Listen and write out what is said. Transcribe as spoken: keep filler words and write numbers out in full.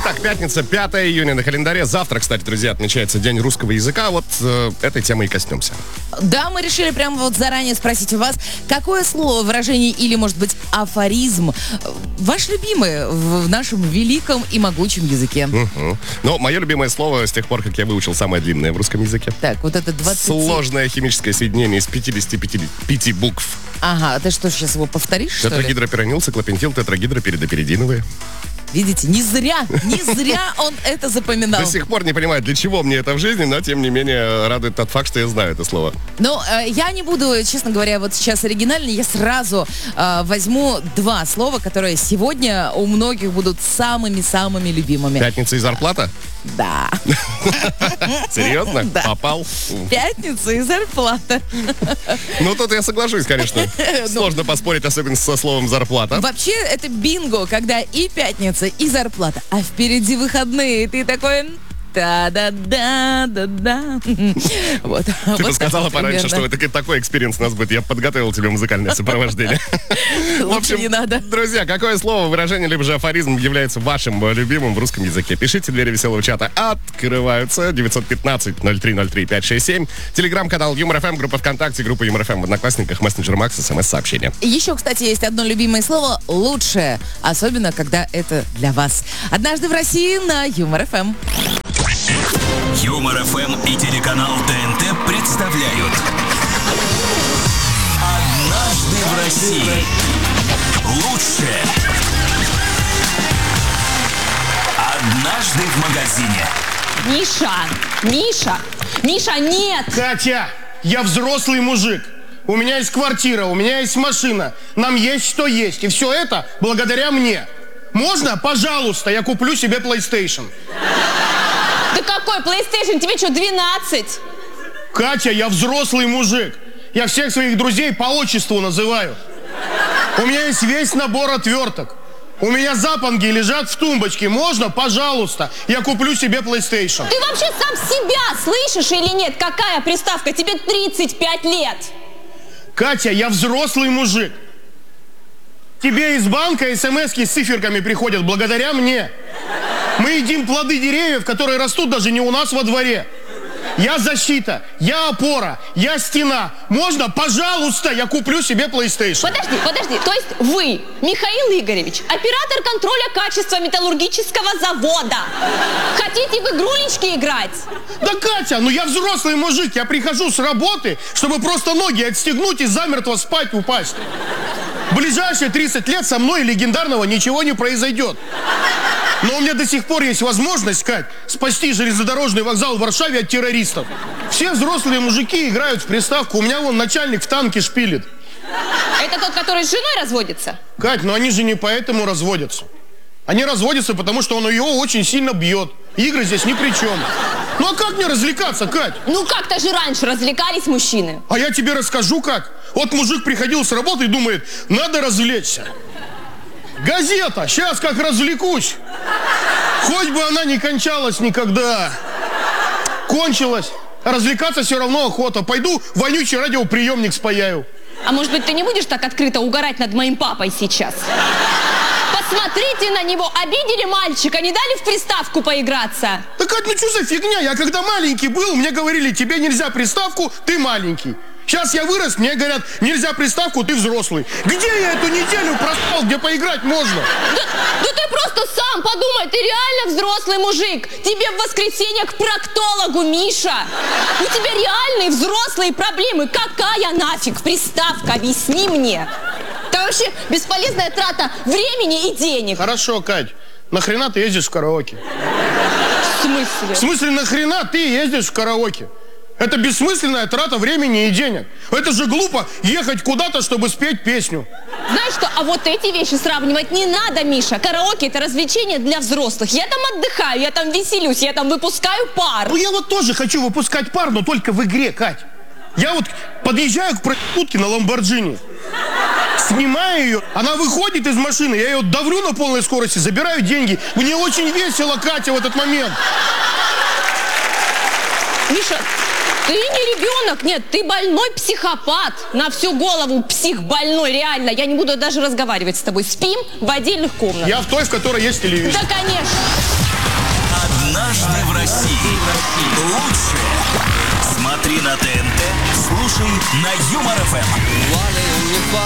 Итак, пятница, пятое июня на календаре. Завтра, кстати, друзья, отмечается День русского языка. Вот э, этой темой и коснемся. Да, мы решили прямо вот заранее спросить у вас, какое слово, выражение или, может быть, афоризм ваш любимый в нашем великом и могучем языке? Угу. Ну, мое любимое слово с тех пор, как я выучил самое длинное в русском языке. Так, вот это двадцать... Сложное химическое соединение из пятидесяти пяти букв. Ага, ты что, сейчас его повторишь, что ли? Тетрагидропропиронил, циклопентил, тетрагидроперидоперидиновые. Видите, не зря, не зря он это запоминал. До сих пор не понимаю, для чего мне это в жизни, но, тем не менее, радует тот факт, что я знаю это слово. Ну, э, я не буду, честно говоря, вот сейчас оригинально, я сразу э, возьму два слова, которые сегодня у многих будут самыми-самыми любимыми. Пятница и зарплата? Да. Серьезно? Да. Попал? Пятница и зарплата. Ну, тут я соглашусь, конечно. Сложно поспорить, особенно со словом зарплата. Вообще, это бинго, когда и пятница, и зарплата, а впереди выходные, и ты такой... Да-да-да-да-да. Вот. Ты вот бы сказала вот пораньше, что это такой экспириенс у нас будет. Я подготовил тебе музыкальное сопровождение. В общем, не надо. друзья, какое слово, выражение, либо же афоризм является вашим любимым в русском языке? Пишите, двери веселого чата открываются. девятьсот пятнадцать ноль три ноль три пять шесть семь. Телеграм-канал Юмор ФМ, группа ВКонтакте, группа Юмор ФМ в Одноклассниках, мессенджер Макс, СМС-сообщение. Еще, кстати, есть одно любимое слово «лучшее», особенно когда это для вас. Однажды в России на Юмор ФМ. Юмор ФМ и телеканал ТНТ представляют «Однажды в России». Лучшее. Однажды в магазине. Миша, Миша, Миша, нет! Катя, я взрослый мужик. У меня есть квартира, у меня есть машина. Нам есть что есть. И все это благодаря мне. Можно? Пожалуйста, я куплю себе PlayStation. Да какой PlayStation? Тебе что, двенадцать? Катя, я взрослый мужик. Я всех своих друзей по отчеству называю. У меня есть весь набор отверток. У меня запонки лежат в тумбочке. Можно? Пожалуйста. Я куплю себе PlayStation. Ты вообще сам себя слышишь или нет? Какая приставка? Тебе тридцать пять лет. Катя, я взрослый мужик. Тебе из банка смс-ки с циферками приходят благодаря мне. Мы едим плоды деревьев, которые растут даже не у нас во дворе. Я защита, я опора, я стена. Можно? Пожалуйста, я куплю себе PlayStation. Подожди, подожди. То есть вы, Михаил Игоревич, оператор контроля качества металлургического завода, хотите в игрулечки играть? Да, Катя, ну я взрослый мужик. Я прихожу с работы, чтобы просто ноги отстегнуть и замертво спать упасть. В ближайшие тридцать лет со мной легендарного ничего не произойдет. Но у меня до сих пор есть возможность, Кать, спасти железнодорожный вокзал в Варшаве от террористов. Все взрослые мужики играют в приставку. У меня вон начальник в танке шпилит. Это тот, который с женой разводится? Кать, ну они же не поэтому разводятся. Они разводятся, потому что он ее очень сильно бьет. Игры здесь ни при чем. Ну а как мне развлекаться, Кать? Ну как-то же раньше развлекались мужчины. А я тебе расскажу, как. Вот мужик приходил с работы и думает, надо развлечься. Газета, сейчас как развлекусь. Хоть бы она не кончалась никогда. Кончилась. Развлекаться все равно охота. Пойду вонючий радиоприемник спаяю. А может быть, ты не будешь так открыто угорать над моим папой сейчас? Посмотрите на него. Обидели мальчика, не дали в приставку поиграться? Да, Кать, ну что за фигня? Я когда маленький был, мне говорили, тебе нельзя приставку, ты маленький. Сейчас я вырос, мне говорят, нельзя приставку, ты взрослый. Где я эту неделю проспал, где поиграть можно? Да, да ты просто сам подумай, ты реально взрослый мужик. Тебе в воскресенье к проктологу, Миша. У тебя реальные взрослые проблемы. Какая нафиг приставка? Объясни мне. Это вообще бесполезная трата времени и денег. Хорошо, Кать. Нахрена ты ездишь в караоке? В смысле? В смысле, нахрена ты ездишь в караоке? Это бессмысленная трата времени и денег. Это же глупо ехать куда-то, чтобы спеть песню. Знаешь что, а вот эти вещи сравнивать не надо, Миша. Караоке – это развлечение для взрослых. Я там отдыхаю, я там веселюсь, я там выпускаю пар. Ну я вот тоже хочу выпускать пар, но только в игре, Кать. Я вот подъезжаю к проститутке на Ламборджини, снимаю ее, она выходит из машины, я ее давлю на полной скорости, забираю деньги. Мне очень весело, Катя, в этот момент. Миша, Ты не ребенок, нет, ты больной психопат. На всю голову псих больной, реально. Я не буду даже разговаривать с тобой. Спим в отдельных комнатах. Я в той, в которой есть телевизор. Да, конечно. Однажды в России. Лучшее. Смотри на ТНТ, слушай на Юмор ФМ.